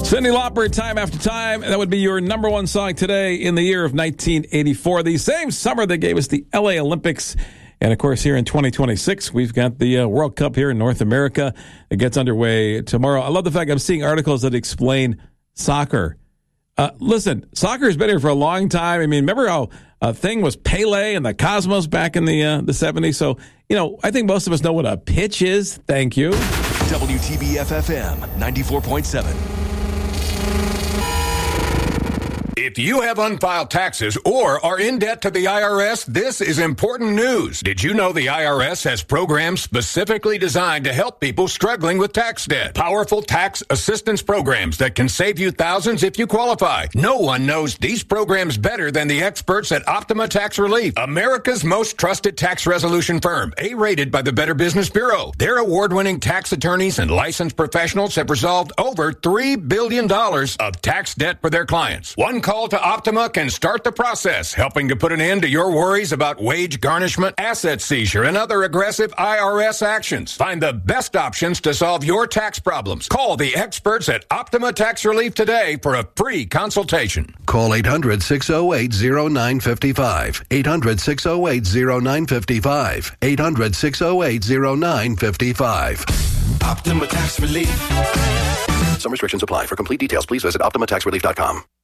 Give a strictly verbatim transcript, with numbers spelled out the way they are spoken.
Cyndi Lauper, Time After Time. That would be your number one song today in the year of nineteen eighty-four, the same summer that gave us the L A Olympics. And, of course, here in twenty twenty-six, we've got the uh, World Cup here in North America. It gets underway tomorrow. I love the fact I'm seeing articles that explain soccer. Uh, listen, soccer has been here for a long time. I mean, remember how a thing was Pele and the Cosmos back in the uh, the seventies? So, you know, I think most of us know what a pitch is. Thank you. W T B F F M ninety-four point seven. If you have unfiled taxes or are in debt to the I R S, this is important news. Did you know the I R S has programs specifically designed to help people struggling with tax debt? Powerful tax assistance programs that can save you thousands if you qualify. No one knows these programs better than the experts at Optima Tax Relief, America's most trusted tax resolution firm, A-rated by the Better Business Bureau. Their award-winning tax attorneys and licensed professionals have resolved over three billion dollars of tax debt for their clients. One call to Optima can start the process, helping to put an end to your worries about wage garnishment, asset seizure, and other aggressive I R S actions. Find the best options to solve your tax problems. Call the experts at Optima Tax Relief today for a free consultation. Call eight hundred, six oh eight, oh nine five five. eight hundred, six oh eight, oh nine five five. eight hundred, six oh eight, oh nine five five. Optima Tax Relief. Some restrictions apply. For complete details, please visit optima tax relief dot com.